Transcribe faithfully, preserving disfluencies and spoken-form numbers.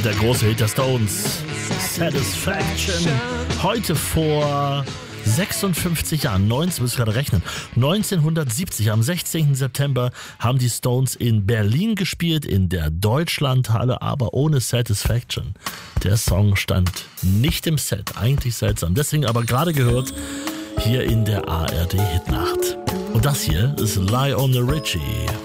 Der große Hit der Stones, Satisfaction. Heute vor sechsundfünfzig Jahren, neunzehn, muss ich gerade rechnen, neunzehnhundertsiebzig, am sechzehnten September haben die Stones in Berlin gespielt, in der Deutschlandhalle, aber ohne Satisfaction. Der Song stand nicht im Set, eigentlich seltsam. Deswegen aber gerade gehört hier in der A R D Hitnacht. Und das hier ist Lionel Richie.